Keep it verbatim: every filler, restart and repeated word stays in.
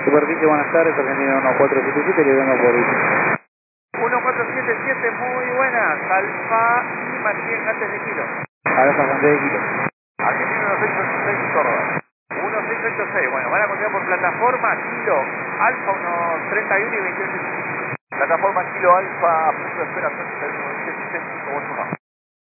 Superficie, buenas tardes, Argentina uno cuatro siete siete, le vengo por uno cuatro siete siete, muy buenas. Alfa y mantiene antes de kilo. Alfa con de kilo. Argentina uno seis ocho seis, Córdoba. uno seis ocho seis, bueno, van a continuar por plataforma, kilo. Alfa unos treinta y uno y veintiocho. Plataforma Kilo Alfa, punto de espera treinta y uno, veintiocho, cinco, ocho, uno.